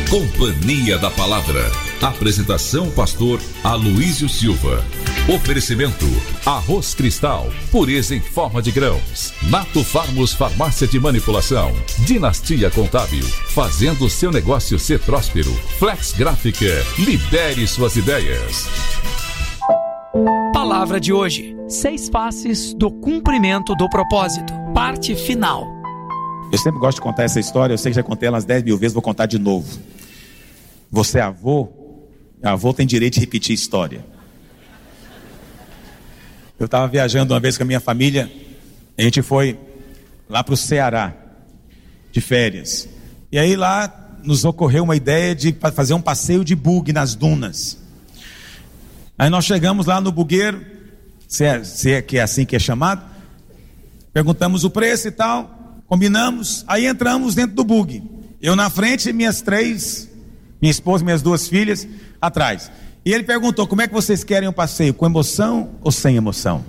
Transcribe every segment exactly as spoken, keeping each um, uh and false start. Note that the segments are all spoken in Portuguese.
Companhia da Palavra. Apresentação pastor Aloísio Silva. Oferecimento Arroz Cristal, pureza em forma de grãos. Nato Farmos Farmácia de Manipulação. Dinastia Contábil, fazendo seu negócio ser próspero. Flex Gráfica, libere suas ideias. Palavra de hoje: seis faces do cumprimento do propósito. Parte final. Eu sempre gosto de contar essa história. Eu sei que já contei ela umas dez mil vezes, vou contar de novo. Você é avô, avô tem direito de repetir história. Eu estava viajando uma vez com a minha família. A gente foi lá para o Ceará de férias. E aí lá nos ocorreu uma ideia de fazer um passeio de bug nas dunas. Aí nós chegamos lá no bugueiro, se é, se é que é assim que é chamado. Perguntamos o preço e tal, combinamos. Aí entramos dentro do bug. Eu na frente e minhas três, minha esposa e minhas duas filhas atrás. E ele perguntou: como é que vocês querem o passeio? Com emoção ou sem emoção?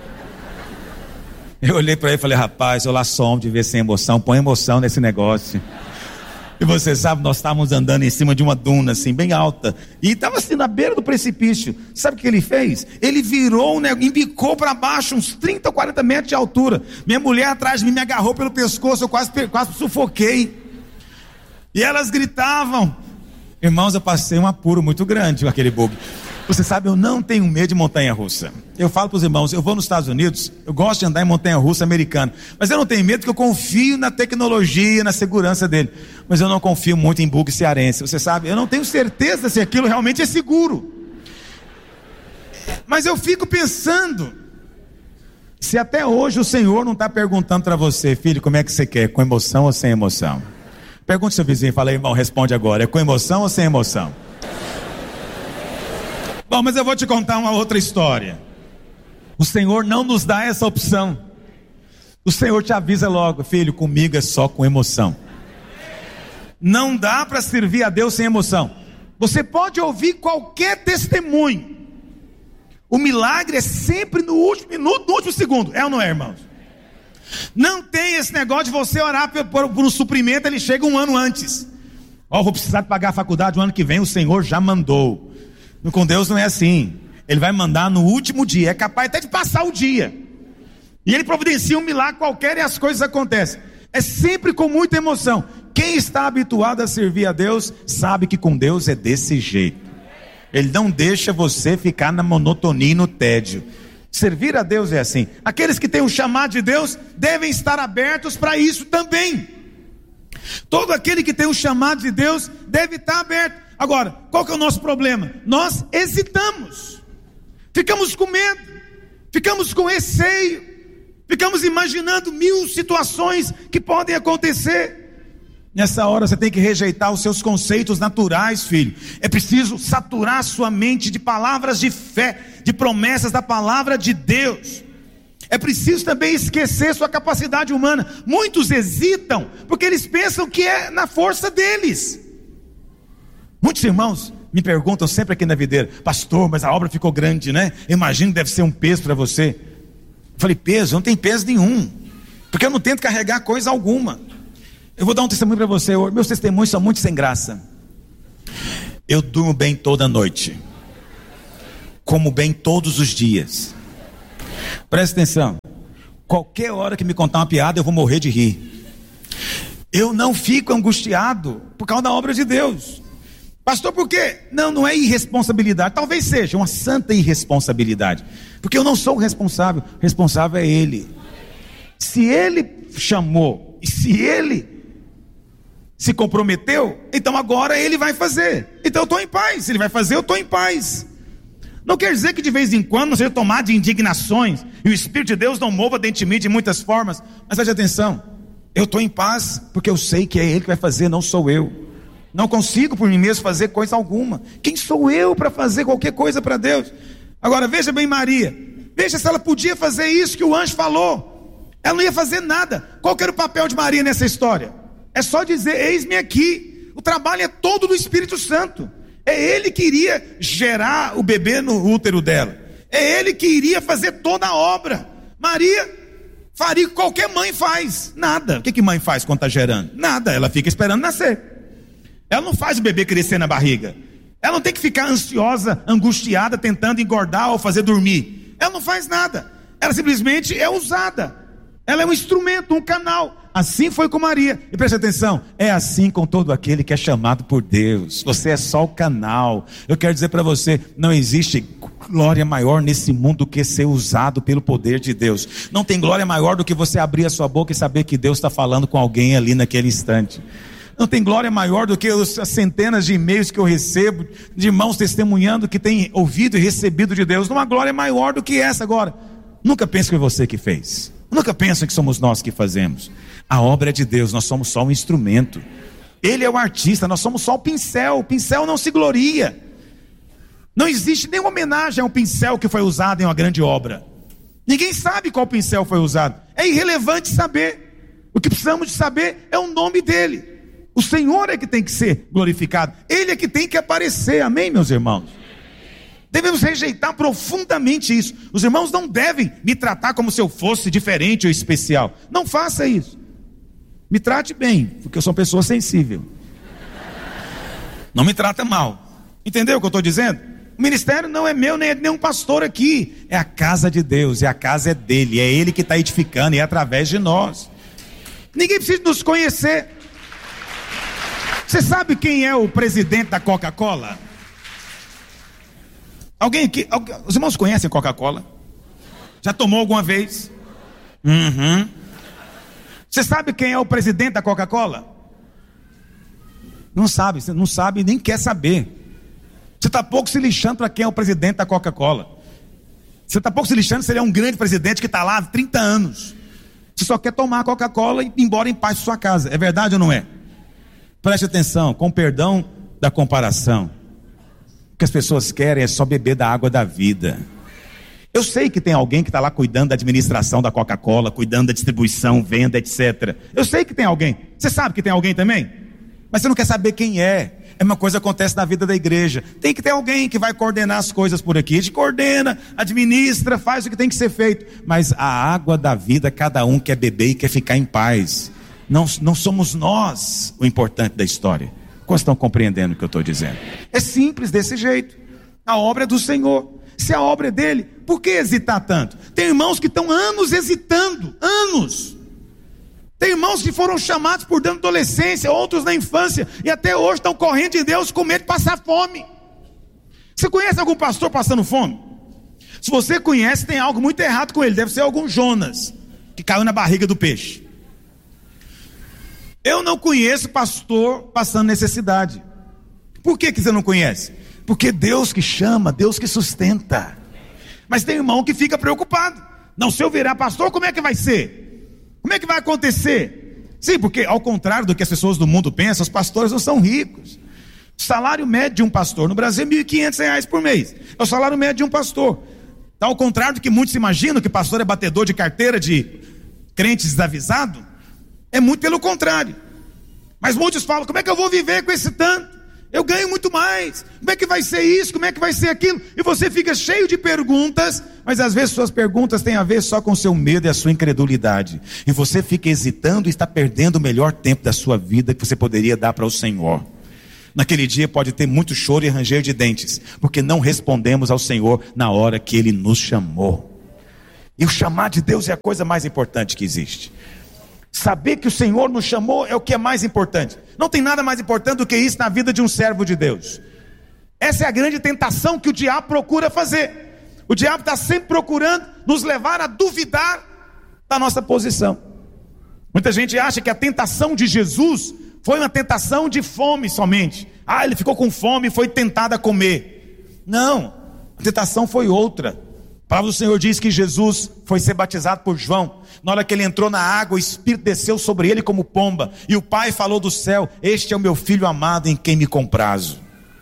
Eu olhei para ele e falei: rapaz, eu lá som de ver sem emoção, põe emoção nesse negócio. E você sabe, nós estávamos andando em cima de uma duna assim, bem alta, e estava assim na beira do precipício. Sabe o que ele fez? Ele virou, né, embicou para baixo uns trinta ou quarenta metros de altura. Minha mulher atrás de mim me agarrou pelo pescoço, eu quase, quase sufoquei. E elas gritavam. Irmãos, eu passei um apuro muito grande com aquele bug. Você sabe, eu não tenho medo de montanha-russa. Eu falo para os irmãos, eu vou nos Estados Unidos, eu gosto de andar em montanha-russa americana, mas eu não tenho medo porque eu confio na tecnologia, na segurança dele. Mas eu não confio muito em bug cearense. Você sabe, eu não tenho certeza se aquilo realmente é seguro. Mas eu fico pensando, se até hoje o Senhor não está perguntando para você: filho, como é que você quer, com emoção ou sem emoção? Pergunte ao seu vizinho, fala: irmão, responde agora, é com emoção ou sem emoção? Bom, mas eu vou te contar uma outra história. O Senhor não nos dá essa opção. O Senhor te avisa logo: filho, comigo é só com emoção. Não dá para servir a Deus sem emoção. Você pode ouvir qualquer testemunho, o milagre é sempre no último minuto, no último segundo. É ou não é, irmãos? Não tem esse negócio de você orar por, por, por um suprimento, ele chega um ano antes. Ó, oh, vou precisar de pagar a faculdade o ano que vem, o Senhor já mandou. Com Deus não é assim. Ele vai mandar no último dia. É capaz até de passar o dia. E ele providencia um milagre qualquer e as coisas acontecem. É sempre com muita emoção. Quem está habituado a servir a Deus sabe que com Deus é desse jeito. Ele não deixa você ficar na monotonia e no tédio. Servir a Deus é assim. Aqueles que têm o chamado de Deus devem estar abertos para isso também. Todo aquele que tem o chamado de Deus deve estar aberto. Agora, qual que é o nosso problema? Nós hesitamos, ficamos com medo, ficamos com receio, ficamos imaginando mil situações que podem acontecer. Nessa hora você tem que rejeitar os seus conceitos naturais, filho. É preciso saturar sua mente de palavras de fé, de promessas da palavra de Deus. É preciso também esquecer sua capacidade humana. Muitos hesitam porque eles pensam que é na força deles. Muitos irmãos me perguntam sempre aqui na videira: pastor, mas a obra ficou grande, né? Imagino que deve ser um peso para você. Eu falei: peso? Não tem peso nenhum, porque eu não tento carregar coisa alguma. Eu vou dar um testemunho para você. Meus testemunhos são muito sem graça. Eu durmo bem toda noite, como bem todos os dias. Presta atenção, qualquer hora que me contar uma piada eu vou morrer de rir. Eu não fico angustiado por causa da obra de Deus. Pastor, por quê? Não, não é irresponsabilidade. Talvez seja uma santa irresponsabilidade, porque eu não sou o responsável. O responsável é Ele. Se Ele chamou, e se Ele se comprometeu, então agora Ele vai fazer. Então eu estou em paz. Se Ele vai fazer, eu estou em paz. Não quer dizer que de vez em quando não seja tomado de indignações e o Espírito de Deus não mova dentro de mim de muitas formas. Mas preste atenção, eu estou em paz porque eu sei que é Ele que vai fazer, não sou eu. Não consigo por mim mesmo fazer coisa alguma. Quem sou eu para fazer qualquer coisa para Deus? Agora veja bem Maria. Veja se ela podia fazer isso que o anjo falou. Ela não ia fazer nada. Qual que era o papel de Maria nessa história? É só dizer: eis-me aqui. O trabalho é todo do Espírito Santo. É Ele que iria gerar o bebê no útero dela. É Ele que iria fazer toda a obra. Maria faria o que qualquer mãe faz. Nada. O que que mãe faz quando está gerando? Nada. Ela fica esperando nascer. Ela não faz o bebê crescer na barriga. Ela não tem que ficar ansiosa, angustiada, tentando engordar ou fazer dormir. Ela não faz nada. Ela simplesmente é usada. Ela é um instrumento, um canal. Assim foi com Maria. E preste atenção, é assim com todo aquele que é chamado por Deus. Você é só o canal. Eu quero dizer para você, não existe glória maior nesse mundo do que ser usado pelo poder de Deus. Não tem glória maior do que você abrir a sua boca e saber que Deus está falando com alguém ali naquele instante. Não tem glória maior do que as centenas de e-mails que eu recebo, de irmãos testemunhando que têm ouvido e recebido de Deus. Não há glória maior do que essa agora. Nunca pense que foi você que fez. Nunca pense que somos nós que fazemos. A obra é de Deus, nós somos só um instrumento. Ele é o artista, nós somos só o pincel. O pincel não se gloria. Não existe nenhuma homenagem ao pincel que foi usado em uma grande obra. Ninguém sabe qual pincel foi usado. É irrelevante saber. O que precisamos de saber é o nome dele. O Senhor é que tem que ser glorificado. Ele é que tem que aparecer. Amém, meus irmãos? Devemos rejeitar profundamente isso. Os irmãos não devem me tratar como se eu fosse diferente ou especial. Não faça isso. Me trate bem, porque eu sou uma pessoa sensível. Não me trata mal. Entendeu o que eu estou dizendo? O ministério não é meu, nem é de nenhum pastor aqui. É a casa de Deus, e a casa é dele. É ele que está edificando, e é através de nós. Ninguém precisa nos conhecer. Você sabe quem é o presidente da Coca-Cola? Alguém aqui, alguém, os irmãos conhecem Coca-Cola? Já tomou alguma vez? Uhum. Você sabe quem é o presidente da Coca-Cola? Não sabe, você não sabe nem quer saber. Você está pouco se lixando para quem é o presidente da Coca-Cola. Você está pouco se lixando se ele é um grande presidente que está lá há trinta anos. Você só quer tomar a Coca-Cola e ir embora em paz para sua casa. É verdade ou não é? Preste atenção, com perdão da comparação. O que as pessoas querem é só beber da água da vida. Eu sei que tem alguém que está lá cuidando da administração da Coca-Cola, cuidando da distribuição, venda, etcétera. Eu sei que tem alguém. Você sabe que tem alguém também? Mas você não quer saber quem é. A mesma coisa acontece na vida da igreja. Tem que ter alguém que vai coordenar as coisas por aqui. A gente coordena, administra, faz o que tem que ser feito. Mas a água da vida, cada um quer beber e quer ficar em paz. Não, não somos nós o importante da história. Quantos estão compreendendo o que eu estou dizendo? É simples desse jeito. A obra é do Senhor. Se a obra é dele, por que hesitar tanto? Tem irmãos que estão anos hesitando. Anos. Tem irmãos que foram chamados por dentro da adolescência, outros na infância, e até hoje estão correndo de Deus com medo de passar fome. Você conhece algum pastor passando fome? Se você conhece, tem algo muito errado com ele. Deve ser algum Jonas que caiu na barriga do peixe. Eu não conheço pastor passando necessidade. Por que que você não conhece? Porque Deus que chama, Deus que sustenta. Mas tem irmão que fica preocupado. Não, se eu virar pastor, como é que vai ser? Como é que vai acontecer? Sim, porque ao contrário do que as pessoas do mundo pensam, os pastores não são ricos. O salário médio de um pastor no Brasil é mil e quinhentos reais por mês. É o salário médio de um pastor. Então, ao contrário do que muitos imaginam, que pastor é batedor de carteira de crentes desavisados, é muito pelo contrário. Mas muitos falam, como é que eu vou viver com esse tanto? Eu ganho muito mais. Como é que vai ser isso? Como é que vai ser aquilo? E você fica cheio de perguntas, mas às vezes suas perguntas têm a ver só com o seu medo e a sua incredulidade. E você fica hesitando e está perdendo o melhor tempo da sua vida que você poderia dar para o Senhor. Naquele dia pode ter muito choro e ranger de dentes, porque não respondemos ao Senhor na hora que Ele nos chamou. E o chamar de Deus é a coisa mais importante que existe. Saber que o Senhor nos chamou é o que é mais importante. Não tem nada mais importante do que isso na vida de um servo de Deus. Essa é a grande tentação que o diabo procura fazer. O diabo está sempre procurando nos levar a duvidar da nossa posição. Muita gente acha que a tentação de Jesus foi uma tentação de fome somente. Ah, ele ficou com fome e foi tentado a comer. Não, a tentação foi outra. A palavra do Senhor diz que Jesus foi ser batizado por João. Na hora que ele entrou na água, o Espírito desceu sobre ele como pomba. E o Pai falou do céu: este é o meu filho amado em quem me comprazo.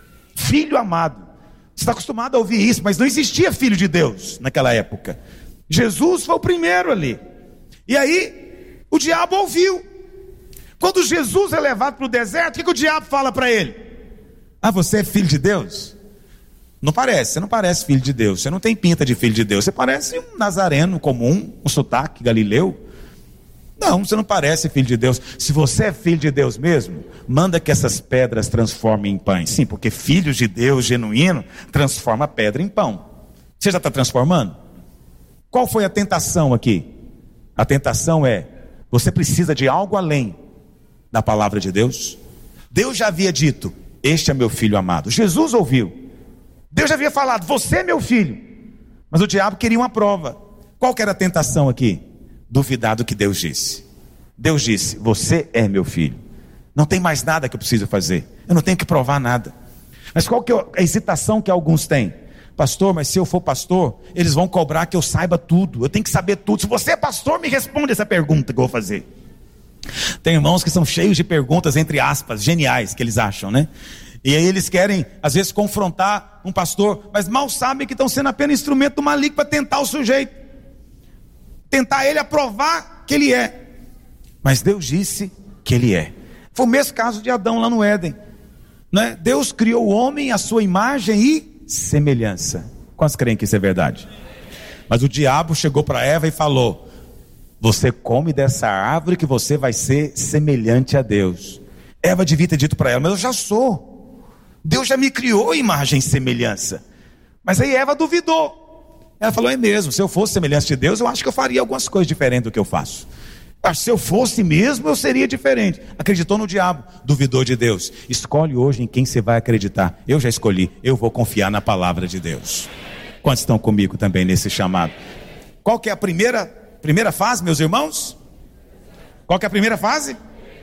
Filho amado. Você está acostumado a ouvir isso, mas não existia filho de Deus naquela época. Jesus foi o primeiro ali. E aí, o diabo ouviu. Quando Jesus é levado para o deserto, o que, que o diabo fala para ele? Ah, você é filho de Deus? Não parece, você não parece filho de Deus. Você não tem pinta de filho de Deus. Você parece um nazareno comum, um sotaque galileu. Não, você não parece filho de Deus. Se você é filho de Deus mesmo, manda que essas pedras transformem em pães. Sim, porque filhos de Deus genuíno transforma a pedra em pão. Você já está transformando? Qual foi a tentação aqui? A tentação é, você precisa de algo além da palavra de Deus. Deus já havia dito, este é meu filho amado. Jesus ouviu. Deus já havia falado, você é meu filho. Mas o diabo queria uma prova. Qual que era a tentação aqui? Duvidar do que Deus disse. Deus disse, você é meu filho. Não tem mais nada que eu preciso fazer. Eu não tenho que provar nada. Mas qual que é a hesitação que alguns têm? Pastor, mas se eu for pastor, eles vão cobrar que eu saiba tudo. Eu tenho que saber tudo. Se você é pastor, me responde essa pergunta que eu vou fazer. Tem irmãos que são cheios de perguntas, entre aspas, geniais, que eles acham, né? E aí eles querem, às vezes, confrontar um pastor, mas mal sabem que estão sendo apenas instrumento do maligno para tentar o sujeito. Tentar ele aprovar que ele é. Mas Deus disse que ele é. Foi o mesmo caso de Adão lá no Éden, né? Deus criou o homem à sua imagem e semelhança. Quantos creem que isso é verdade? Mas o diabo chegou para Eva e falou, você come dessa árvore que você vai ser semelhante a Deus. Eva devia ter dito para ela, mas eu já sou. Deus já me criou a imagem e semelhança. Mas aí Eva duvidou. Ela falou, é mesmo, se eu fosse semelhante de Deus, eu acho que eu faria algumas coisas diferentes do que eu faço. Se eu fosse mesmo, eu seria diferente. Acreditou no diabo, duvidou de Deus. Escolhe hoje em quem você vai acreditar. Eu já escolhi, eu vou confiar na palavra de Deus. Quantos estão comigo também nesse chamado? Qual que é a primeira, primeira fase, meus irmãos? Qual que é a primeira fase?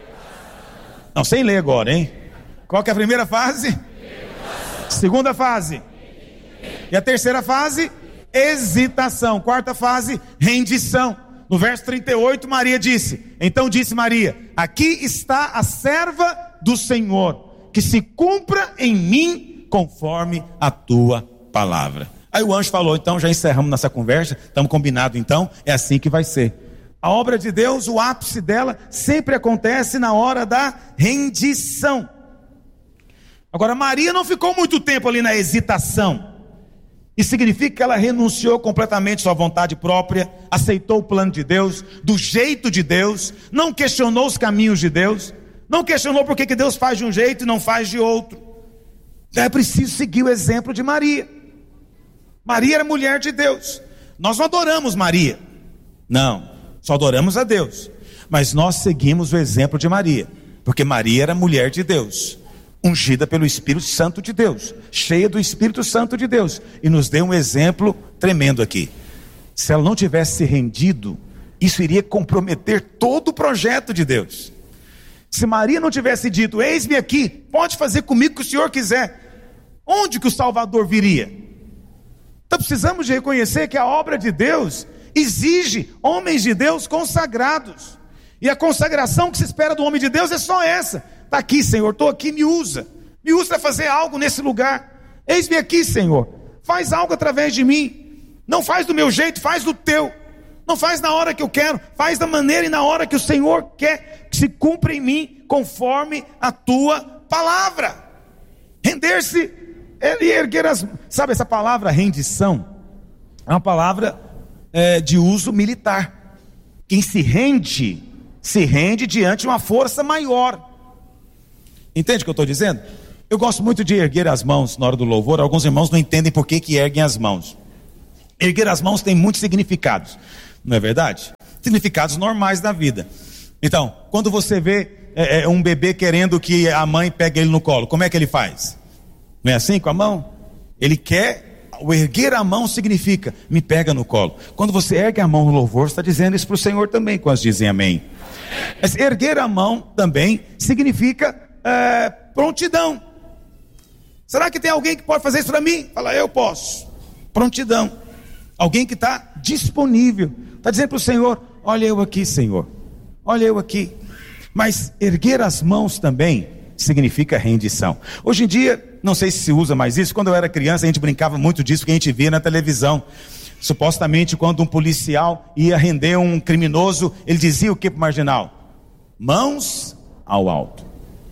Não, sem ler agora, hein? Qual que é a primeira fase? Segunda fase. E a terceira fase? Hesitação. Quarta fase? Rendição. No verso trinta e oito, Maria disse, então disse Maria, aqui está a serva do Senhor, que se cumpra em mim conforme a tua palavra. Aí o anjo falou, então já encerramos nossa conversa, estamos combinados então, é assim que vai ser. A obra de Deus, o ápice dela, sempre acontece na hora da rendição. Agora Maria não ficou muito tempo ali na hesitação. Isso significa que ela renunciou completamente à sua vontade própria, aceitou o plano de Deus, do jeito de Deus, não questionou os caminhos de Deus, não questionou por que Deus faz de um jeito e não faz de outro. Então é preciso seguir o exemplo de Maria. Maria era mulher de Deus. Nós não adoramos Maria, não, só adoramos a Deus, mas nós seguimos o exemplo de Maria, porque Maria era mulher de Deus, ungida pelo Espírito Santo de Deus, cheia do Espírito Santo de Deus, e nos deu um exemplo tremendo aqui. Se ela não tivesse se rendido, isso iria comprometer todo o projeto de Deus. Se Maria não tivesse dito, eis-me aqui, pode fazer comigo o que o Senhor quiser, onde que o Salvador viria? Então precisamos de reconhecer que a obra de Deus exige homens de Deus consagrados, e a consagração que se espera do homem de Deus é só essa. Está aqui, Senhor, estou aqui, me usa. Me usa para fazer algo nesse lugar. Eis-me aqui, Senhor. Faz algo através de mim. Não faz do meu jeito, faz do teu. Não faz na hora que eu quero, faz da maneira e na hora que o Senhor quer que se cumpra em mim, conforme a tua palavra. Render-se, ele erguer as... Sabe essa palavra rendição? É uma palavra é, de uso militar. Quem se rende, se rende diante de uma força maior. Entende o que eu estou dizendo? Eu gosto muito de erguer as mãos na hora do louvor. Alguns irmãos não entendem por que que erguem as mãos. Erguer as mãos tem muitos significados, não é verdade? Significados normais da vida. Então, quando você vê é, é, um bebê querendo que a mãe pegue ele no colo, como é que ele faz? Não é assim com a mão? Ele quer, o erguer a mão significa, me pega no colo. Quando você ergue a mão no louvor, você está dizendo isso para o Senhor também, quando dizem amém. Mas erguer a mão também significa É, prontidão. Será que tem alguém que pode fazer isso para mim? Fala, eu posso. Prontidão. Alguém que está disponível, está dizendo para o Senhor, olha eu aqui, Senhor, olha eu aqui. Mas erguer as mãos também significa rendição. Hoje em dia, não sei se se usa mais isso. Quando eu era criança, a gente brincava muito disso, que a gente via na televisão. Supostamente, quando um policial ia render um criminoso, ele dizia o que para o marginal? Mãos ao alto.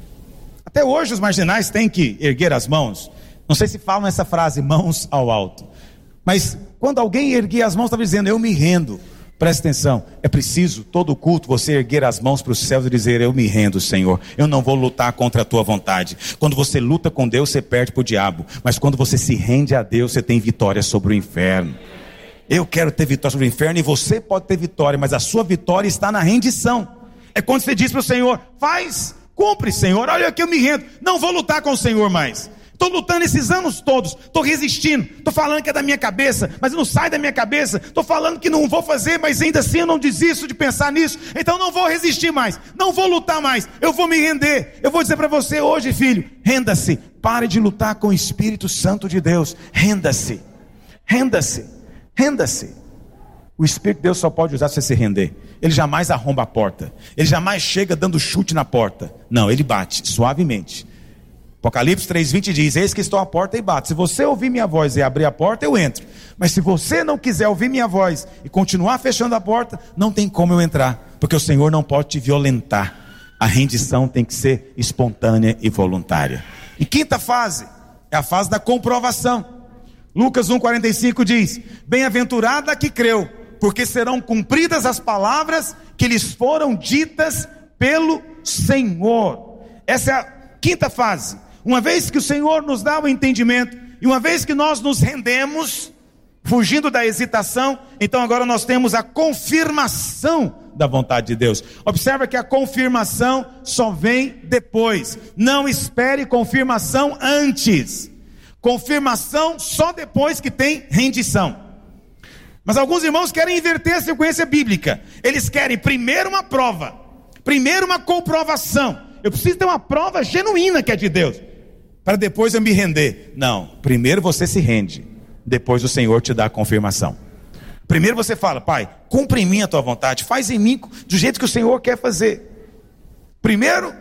Até hoje os marginais têm que erguer as mãos. Não sei se falam essa frase, mãos ao alto. Mas quando alguém erguia as mãos, estava dizendo, eu me rendo. Presta atenção, é preciso todo culto você erguer as mãos para os céus e dizer: eu me rendo, Senhor, eu não vou lutar contra a tua vontade. Quando você luta com Deus, você perde para o diabo, mas quando você se rende a Deus, você tem vitória sobre o inferno. Eu quero ter vitória sobre o inferno, e você pode ter vitória, mas a sua vitória está na rendição. É quando você diz para o Senhor: faz, cumpre, Senhor, olha aqui, eu me rendo, não vou lutar com o Senhor mais. Estou lutando esses anos todos, estou resistindo, estou falando que é da minha cabeça, mas não sai da minha cabeça, estou falando que não vou fazer, mas ainda assim eu não desisto de pensar nisso, então não vou resistir mais, não vou lutar mais, eu vou me render. Eu vou dizer para você hoje, filho, renda-se, pare de lutar com o Espírito Santo de Deus, renda-se, renda-se, renda-se. O Espírito de Deus só pode usar se você se render. Ele jamais arromba a porta, ele jamais chega dando chute na porta, não, ele bate suavemente. Apocalipse três, vinte diz: eis que estou à porta e bato. Se você ouvir minha voz e abrir a porta, eu entro. Mas se você não quiser ouvir minha voz e continuar fechando a porta, não tem como eu entrar, porque o Senhor não pode te violentar. A rendição tem que ser espontânea e voluntária. E quinta fase é a fase da comprovação. Lucas um, quarenta e cinco diz: bem-aventurada a que creu, porque serão cumpridas as palavras que lhes foram ditas pelo Senhor. Essa é a quinta fase. Uma vez que o Senhor nos dá o entendimento, e uma vez que nós nos rendemos, fugindo da hesitação, então agora nós temos a confirmação da vontade de Deus. Observa que a confirmação só vem depois. Não espere confirmação antes. Confirmação só depois que tem rendição. Mas alguns irmãos querem inverter a sequência bíblica. Eles querem primeiro uma prova, primeiro uma comprovação. Eu preciso ter uma prova genuína que é de Deus, para depois eu me render. Não, primeiro você se rende, depois o Senhor te dá a confirmação. Primeiro você fala: Pai, cumpre em mim a tua vontade, faz em mim do jeito que o Senhor quer fazer. Primeiro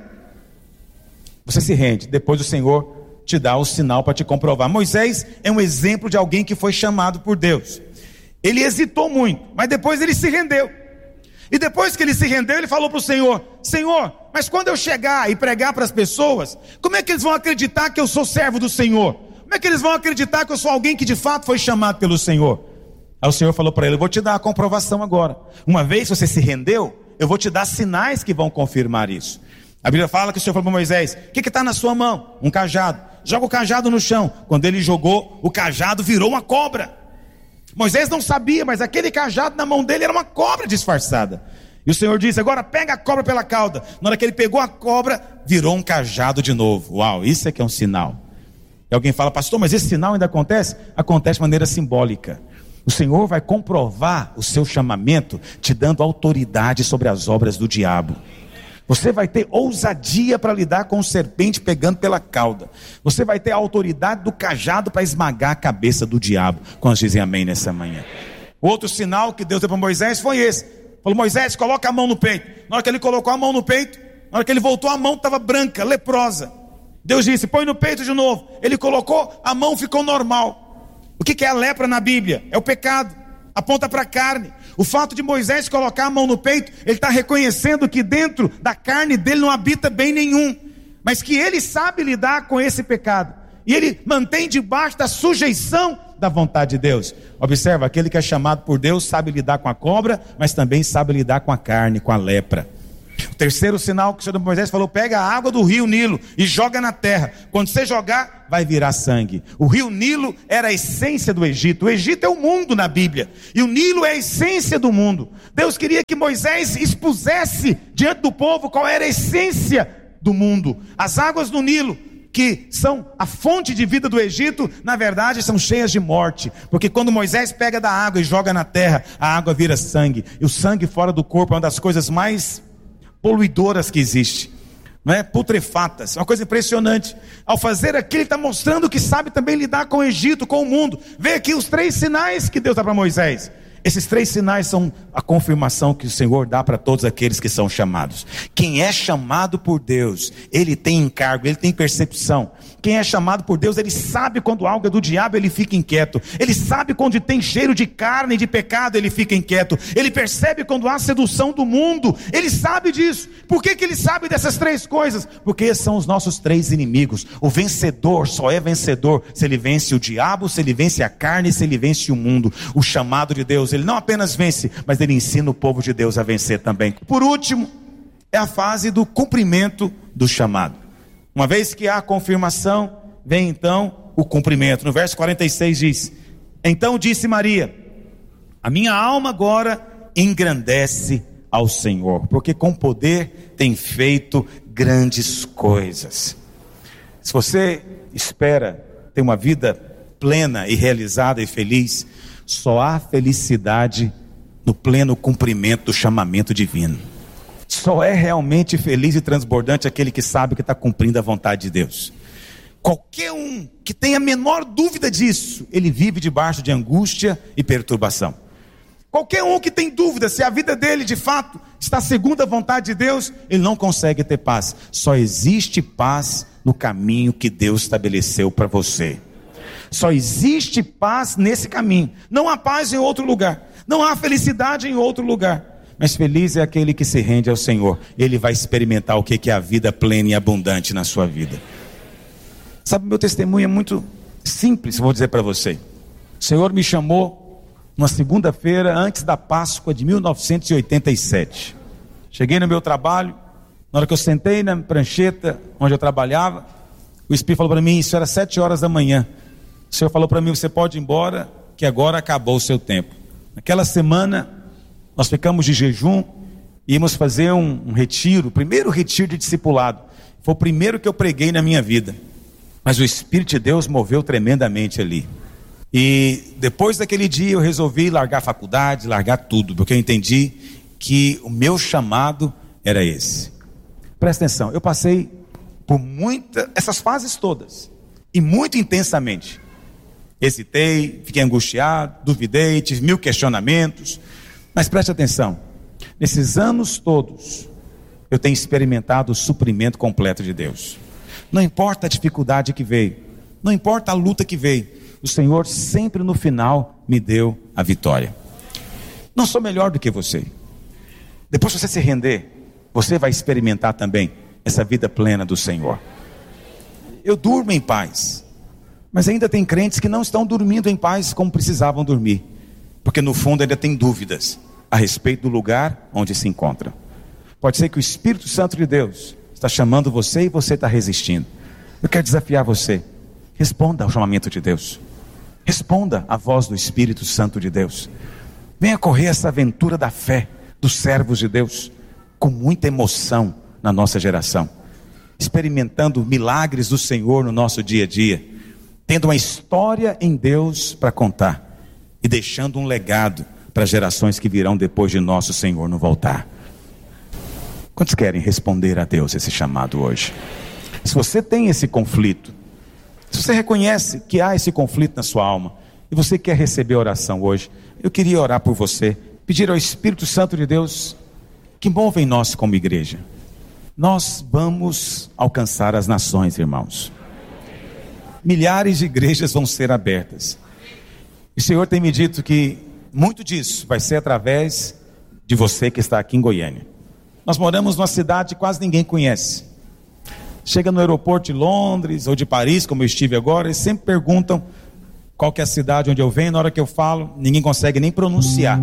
você se rende, depois o Senhor te dá o sinal para te comprovar. Moisés é um exemplo de alguém que foi chamado por Deus. Ele hesitou muito, mas depois ele se rendeu. E depois que ele se rendeu, ele falou para o Senhor: Senhor, mas quando eu chegar e pregar para as pessoas, como é que eles vão acreditar que eu sou servo do Senhor? Como é que eles vão acreditar que eu sou alguém que de fato foi chamado pelo Senhor? Aí o Senhor falou para ele: eu vou te dar a comprovação agora. Uma vez que você se rendeu, eu vou te dar sinais que vão confirmar isso. A Bíblia fala que o Senhor falou para Moisés: o que está na sua mão? Um cajado. Joga o cajado no chão. Quando ele jogou, o cajado virou uma cobra. Moisés não sabia, mas aquele cajado na mão dele era uma cobra disfarçada. E o Senhor disse: agora pega a cobra pela cauda. Na hora que ele pegou a cobra, virou um cajado de novo. Uau, isso é que é um sinal. E alguém fala: pastor, mas esse sinal ainda acontece? Acontece de maneira simbólica. O Senhor vai comprovar o seu chamamento, te dando autoridade sobre as obras do diabo. Você vai ter ousadia para lidar com o serpente pegando pela cauda. Você vai ter a autoridade do cajado para esmagar a cabeça do diabo. Quantos dizem amém nessa manhã? O outro sinal que Deus deu para Moisés foi esse. Falou: Moisés, coloca a mão no peito. Na hora que ele colocou a mão no peito, na hora que ele voltou, a mão estava branca, leprosa. Deus disse: põe no peito de novo. Ele colocou, a mão ficou normal. O que é a lepra na Bíblia? É o pecado, aponta para a carne. O fato de Moisés colocar a mão no peito, ele está reconhecendo que dentro da carne dele não habita bem nenhum, mas que ele sabe lidar com esse pecado, e ele mantém debaixo da sujeição da vontade de Deus. Observa, aquele que é chamado por Deus sabe lidar com a cobra, mas também sabe lidar com a carne, com a lepra. O terceiro sinal que o Senhor Moisés falou: pega a água do rio Nilo e joga na terra. Quando você jogar, vai virar sangue. O rio Nilo era a essência do Egito. O Egito é o mundo na Bíblia, e o Nilo é a essência do mundo. Deus queria que Moisés expusesse diante do povo qual era a essência do mundo. As águas do Nilo, que são a fonte de vida do Egito, na verdade são cheias de morte, porque quando Moisés pega da água e joga na terra, a água vira sangue, e o sangue fora do corpo é uma das coisas mais poluidoras que existe, não é? Putrefatas, uma coisa impressionante. Ao fazer aquilo, ele está mostrando que sabe também lidar com o Egito, com o mundo. Vê aqui os três sinais que Deus dá para Moisés. Esses três sinais são a confirmação que o Senhor dá para todos aqueles que são chamados. Quem é chamado por Deus, ele tem encargo, ele tem percepção. Quem é chamado por Deus, ele sabe quando algo é do diabo, ele fica inquieto. Ele sabe quando tem cheiro de carne e de pecado, ele fica inquieto. Ele percebe quando há sedução do mundo, ele sabe disso. Por que que ele sabe dessas três coisas? Porque esses são os nossos três inimigos. O vencedor só é vencedor se ele vence o diabo, se ele vence a carne, se ele vence o mundo. O chamado de Deus Deus, ele não apenas vence, mas ele ensina o povo de Deus a vencer também. Por último, é a fase do cumprimento do chamado. Uma vez que há a confirmação, vem então o cumprimento. No verso quarenta e seis diz: então disse Maria: a minha alma agora engrandece ao Senhor, porque com poder tem feito grandes coisas. Se você espera ter uma vida plena e realizada e feliz, só há felicidade no pleno cumprimento do chamamento divino. Só é realmente feliz e transbordante aquele que sabe que está cumprindo a vontade de Deus. Qualquer um que tenha a menor dúvida disso, ele vive debaixo de angústia e perturbação. Qualquer um que tem dúvida se a vida dele de fato está segundo a vontade de Deus, ele não consegue ter paz. Só existe paz no caminho que Deus estabeleceu para você. Só existe paz nesse caminho. Não há paz em outro lugar, não há felicidade em outro lugar. Mas feliz é aquele que se rende ao Senhor. Ele vai experimentar o que é a vida plena e abundante na sua vida. Sabe, meu testemunho é muito simples, vou dizer para você. O Senhor me chamou numa segunda-feira antes da Páscoa de mil novecentos e oitenta e sete. Cheguei no meu trabalho, na hora que eu sentei na prancheta onde eu trabalhava, o Espírito falou para mim, isso era sete horas da manhã. O Senhor falou para mim: você pode ir embora, que agora acabou o seu tempo. Naquela semana nós ficamos de jejum e íamos fazer um, um retiro, o primeiro retiro de discipulado. Foi o primeiro que eu preguei na minha vida. Mas o Espírito de Deus moveu tremendamente ali. E depois daquele dia eu resolvi largar a faculdade, largar tudo, porque eu entendi que o meu chamado era esse. Presta atenção, eu passei por muitas, essas fases todas, e muito intensamente. Hesitei, fiquei angustiado, duvidei, tive mil questionamentos. Mas preste atenção, nesses anos todos, eu tenho experimentado o suprimento completo de Deus. Não importa a dificuldade que veio, não importa a luta que veio, o Senhor sempre no final me deu a vitória. Não sou melhor do que você. Depois que você se render, você vai experimentar também essa vida plena do Senhor. Eu durmo em paz, mas ainda tem crentes que não estão dormindo em paz como precisavam dormir, porque no fundo ainda tem dúvidas a respeito do lugar onde se encontra. Pode ser que o Espírito Santo de Deus está chamando você e você está resistindo. Eu quero desafiar você: responda ao chamamento de Deus, responda à voz do Espírito Santo de Deus. Venha correr essa aventura da fé dos servos de Deus com muita emoção na nossa geração, experimentando milagres do Senhor no nosso dia a dia, tendo uma história em Deus para contar e deixando um legado para gerações que virão depois de nosso Senhor não voltar. Quantos querem responder a Deus esse chamado hoje? Se você tem esse conflito, se você reconhece que há esse conflito na sua alma e você quer receber oração hoje, eu queria orar por você, pedir ao Espírito Santo de Deus que mova em nós como igreja. Nós vamos alcançar as nações, irmãos. Milhares de igrejas vão ser abertas. O Senhor tem me dito que muito disso vai ser através de você que está aqui em Goiânia. Nós moramos numa cidade que quase ninguém conhece. Chega no aeroporto de Londres ou de Paris, como eu estive agora, eles sempre perguntam qual que é a cidade onde eu venho. Na hora que eu falo, ninguém consegue nem pronunciar.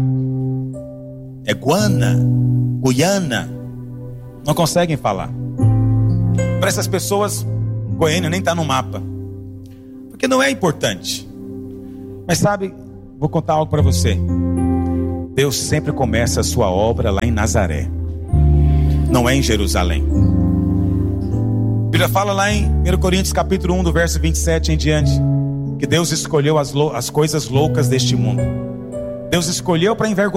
É Guana, Guiana, não conseguem falar. Para essas pessoas, Goiânia nem está no mapa, porque não é importante. Mas sabe, vou contar algo para você. Deus sempre começa a sua obra lá em Nazaré, não é em Jerusalém. A Bíblia fala lá em primeira Coríntios capítulo um, do verso vinte e sete em diante, que Deus escolheu as, lou- as coisas loucas deste mundo. Deus escolheu para envergonhar